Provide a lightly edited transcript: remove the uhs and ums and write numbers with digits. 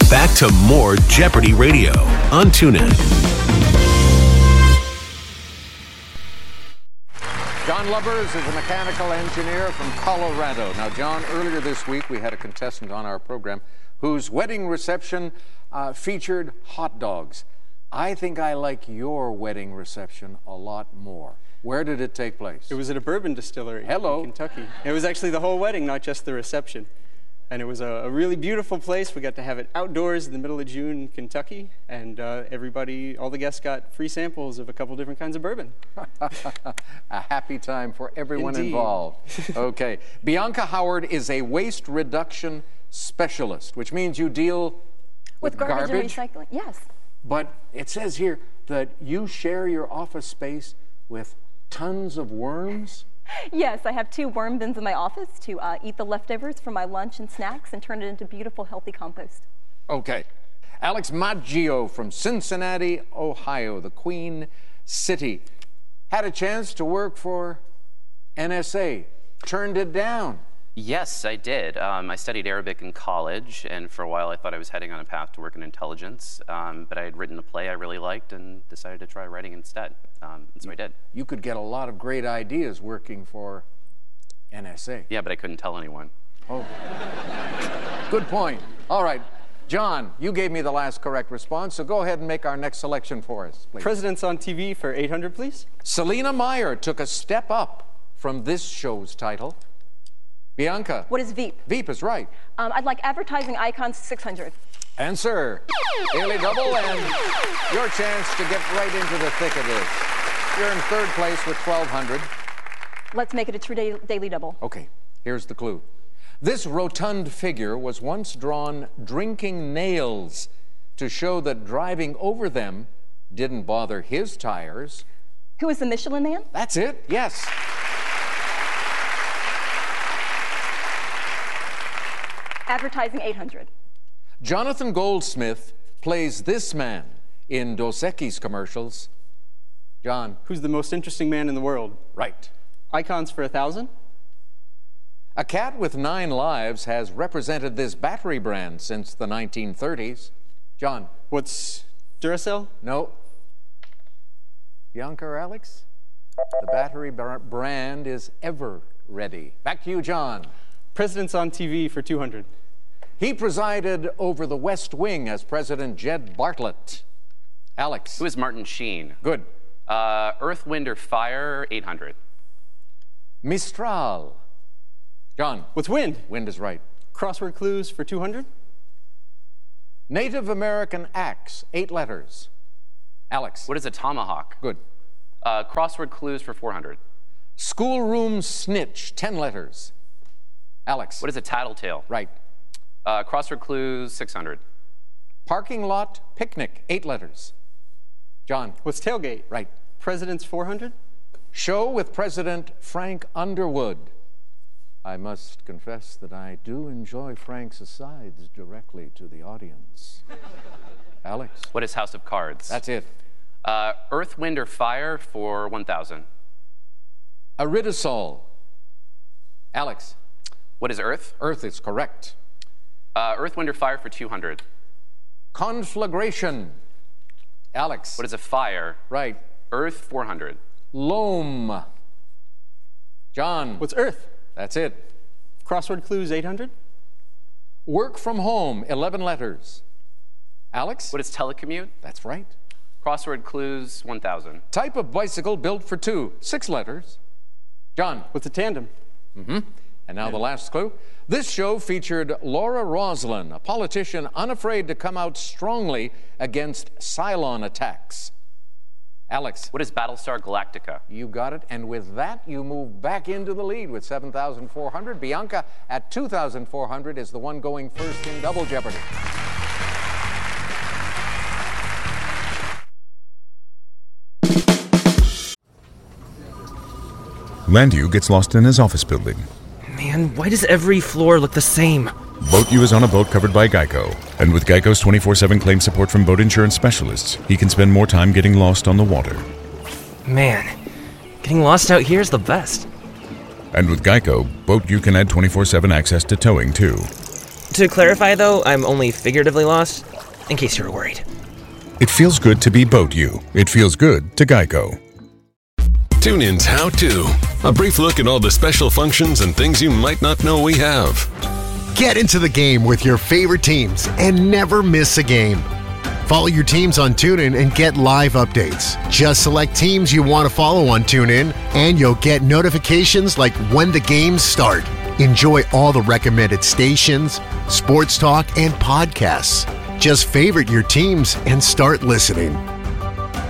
Back to more Jeopardy Radio on TuneIn. John Lubbers is a mechanical engineer from Colorado. Now, John, earlier this week we had a contestant on our program whose wedding reception featured hot dogs. I think I like your wedding reception a lot more. Where did it take place? It was at a bourbon distillery in Kentucky. It was actually the whole wedding, not just the reception. And it was a really beautiful place. We got to have it outdoors in the middle of June in Kentucky, and all the guests got free samples of a couple different kinds of bourbon. A happy time for everyone Indeed. involved. Okay. Bianca Howard is a waste reduction specialist, which means you deal with garbage and recycling. Yes. But it says here that you share your office space with tons of worms. Yes, I have 2 worm bins in my office to eat the leftovers from my lunch and snacks and turn it into beautiful, healthy compost. Okay. Alex Maggio from Cincinnati, Ohio, the Queen City. Had a chance to work for NSA. Turned it down. Yes, I did. I studied Arabic in college, and for a while I thought I was heading on a path to work in intelligence, but I had written a play I really liked and decided to try writing instead, and so I did. You could get a lot of great ideas working for NSA. Yeah, but I couldn't tell anyone. Oh, good point. All right, John, you gave me the last correct response, so go ahead and make our next selection for us, please. Presidents on TV for 800, please. Selena Meyer took a step up from this show's title. Bianca. What is Veep? Veep is right. I'd like advertising icons 600. Answer. Daily double and your chance to get right into the thick of this. You're in third place with 1,200. Let's make it a true daily double. Okay, here's the clue. This rotund figure was once drawn drinking nails to show that driving over them didn't bother his tires. Who is the Michelin Man? That's it, yes. Advertising 800. Jonathan Goldsmith plays this man in Dos Equis commercials. John. Who's the most interesting man in the world? Right. Icons for 1,000. A cat with 9 lives has represented this battery brand since the 1930s. John. What's Duracell? No. Bianca or Alex? The battery brand is Ever Ready. Back to you, John. Presidents on TV for 200. He presided over the West Wing as President Jed Bartlett. Alex. Who is Martin Sheen? Good. Earth, Wind, or Fire, 800. Mistral. John. What's wind? Wind is right. Crossword clues for 200. Native American axe, 8 letters. Alex. What is a tomahawk? Good. Crossword clues for 400. Schoolroom snitch, 10 letters. Alex. What is a tattletale? Right. Crossword clues, 600. Parking lot picnic, 8 letters. John. What's tailgate? Right. Presidents 400. Show with President Frank Underwood. I must confess that I do enjoy Frank's asides directly to the audience. Alex. What is House of Cards? That's it. Earth, Wind, or Fire for 1,000. Aridosol. Alex. What is Earth? Earth is correct. Earth, Wind, or Fire for 200. Conflagration. Alex. What is a fire? Right. Earth, 400. Loam. John. What's Earth? That's it. Crossword clues 800. Work from home, 11 letters. Alex. What is telecommute? That's right. Crossword clues, 1,000. Type of bicycle built for 2, 6 letters. John. What's a tandem? And now the last clue. This show featured Laura Roslin, a politician unafraid to come out strongly against Cylon attacks. Alex. What is Battlestar Galactica? You got it. And with that, you move back into the lead with 7,400. Bianca at 2,400 is the one going first in Double Jeopardy. Landu gets lost in his office building. Man, why does every floor look the same? Boat U is on a boat covered by Geico. And with Geico's 24/7 claim support from boat insurance specialists, he can spend more time getting lost on the water. Man, getting lost out here is the best. And with Geico, Boat U can add 24/7 access to towing, too. To clarify, though, I'm only figuratively lost, in case you were worried. It feels good to be Boat You. It feels good to Geico. TuneIn's How To. A brief look at all the special functions and things you might not know we have. Get into the game with your favorite teams and never miss a game. Follow your teams on TuneIn and get live updates. Just select teams you want to follow on TuneIn, and you'll get notifications like when the games start. Enjoy all the recommended stations, sports talk, and podcasts. Just favorite your teams and start listening.